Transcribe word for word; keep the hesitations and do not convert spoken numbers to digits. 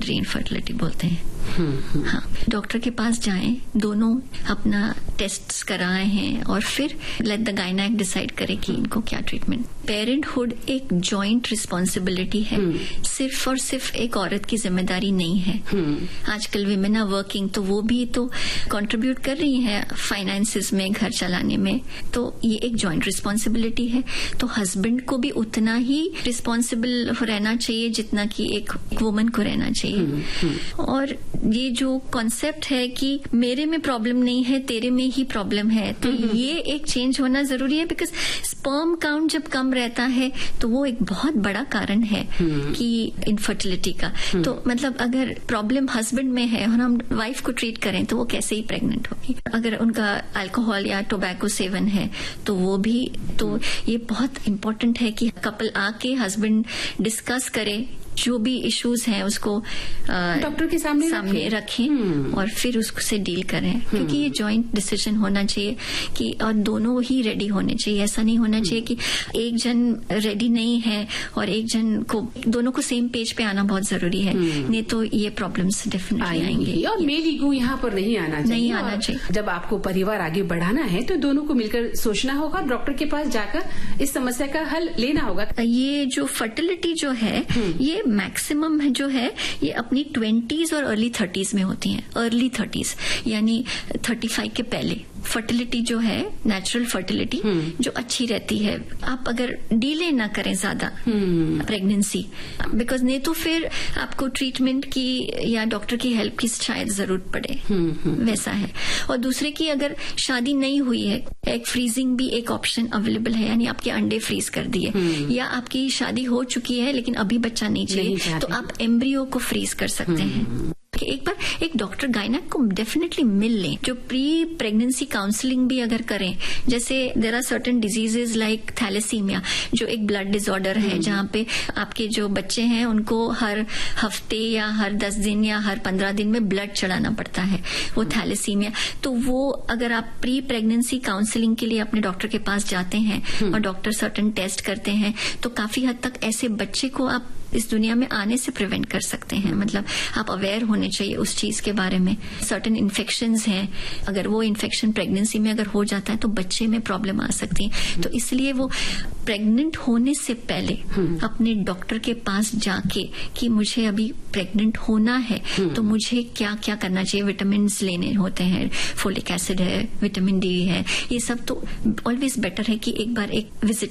Secondary infertility बोलते हैं। हाँ, डॉक्टर के पास जाएं, दोनों अपना टेस्ट्स कराए हैं और फिर लेट द गायनेक डिसाइड करे कि इनको क्या ट्रीटमेंट। पेरेंटहुड एक जॉइंट रिस्पॉन्सिबिलिटी है, सिर्फ और सिर्फ एक औरत की जिम्मेदारी नहीं है। आजकल विमेन आर वर्किंग, तो वो भी तो कंट्रीब्यूट कर रही हैं फाइनेंसेस में, घर चलाने में, तो ये एक जॉइंट रिस्पॉन्सिबिलिटी है। तो हस्बैंड को भी उतना ही रिस्पॉन्सिबल रहना चाहिए जितना कि एक वुमन को रहना चाहिए। और ये जो कॉन्सेप्ट है कि मेरे में प्रॉब्लम नहीं है, तेरे में ही प्रॉब्लम है, तो ये एक चेंज होना जरूरी है। बिकॉज स्पर्म काउंट जब कम रहता है तो वो एक बहुत बड़ा कारण है कि इनफर्टिलिटी का। तो मतलब अगर प्रॉब्लम हस्बैंड में है और हम वाइफ को ट्रीट करें तो वो कैसे ही प्रेग्नेंट होगी। अगर उनका अल्कोहल या टोबैको सेवन है तो वो भी, तो ये बहुत इम्पोर्टेंट है कि कपल आके हस्बैंड डिस्कस करे, जो भी इश्यूज हैं उसको डॉक्टर के सामने सामने रखें और फिर उससे डील करें, क्योंकि ये जॉइंट डिसीजन होना चाहिए कि और दोनों ही रेडी होने चाहिए। ऐसा नहीं होना चाहिए कि एक जन रेडी नहीं है और एक जन को, दोनों को सेम पेज पे आना बहुत जरूरी है, नहीं तो ये प्रॉब्लम्स डेफिनेटली आएंगे। और मेल ईगो यहाँ पर नहीं आना चाहिए, नहीं आना चाहिए। जब आपको परिवार आगे बढ़ाना है तो दोनों को मिलकर सोचना होगा, डॉक्टर के पास जाकर इस समस्या का हल लेना होगा। ये जो फर्टिलिटी जो है ये मैक्सिमम जो है ये अपनी ट्वेंटीज और अर्ली थर्टीज में होती है। अर्ली थर्टीज यानी थर्टी फाइव के पहले फर्टिलिटी जो है, नेचुरल फर्टिलिटी जो अच्छी रहती है। आप अगर डिले ना करें ज्यादा प्रेगनेंसी, बिकॉज नहीं तो फिर आपको ट्रीटमेंट की या डॉक्टर की हेल्प की शायद जरूरत पड़े, वैसा है। और दूसरे की अगर शादी नहीं हुई है, एग फ्रीजिंग भी एक ऑप्शन अवेलेबल है, यानी आपके अंडे फ्रीज कर दिए, या आपकी शादी हो चुकी है लेकिन अभी बच्चा नहीं चाहिए तो आप एम्ब्रियो को फ्रीज कर सकते हैं। एक बार एक डॉक्टर गायनेक को डेफिनेटली मिल लें, जो प्री प्रेगनेंसी काउंसलिंग भी अगर करें। जैसे there are certain diseases like thalassaemia, जो एक ब्लड डिसऑर्डर है जहाँ पे आपके जो बच्चे हैं उनको हर हफ्ते या हर दस दिन या हर पंद्रह दिन में ब्लड चढ़ाना पड़ता है, वो थैलेसीमिया। तो वो अगर आप प्री प्रेगनेंसी काउंसलिंग के लिए अपने डॉक्टर के पास जाते हैं और डॉक्टर सर्टेन टेस्ट करते हैं तो काफी हद तक ऐसे बच्चे को आप इस दुनिया में आने से प्रिवेंट कर सकते हैं। मतलब आप अवेयर होने चाहिए उस चीज के बारे में। सर्टेन इन्फेक्शंस हैं, अगर वो इन्फेक्शन प्रेगनेंसी में अगर हो जाता है तो बच्चे में प्रॉब्लम आ सकती है। तो इसलिए वो प्रेग्नेंट होने से पहले अपने डॉक्टर के पास जाके कि मुझे अभी प्रेग्नेंट होना है तो मुझे क्या क्या करना चाहिए। विटामिन लेने होते हैं, फोलिक एसिड है, विटामिन डी है, ये सब तो ऑलवेज बेटर है कि एक बार एक विजिट